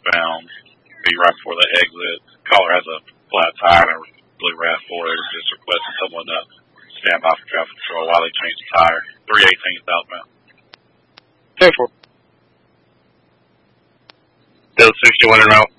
southbound, be right before the exit. Caller has a flat tire and a blue RAV4. Just requesting someone to stand by for traffic control while they change the tire. 318 southbound. 10-4. Still 61 en route.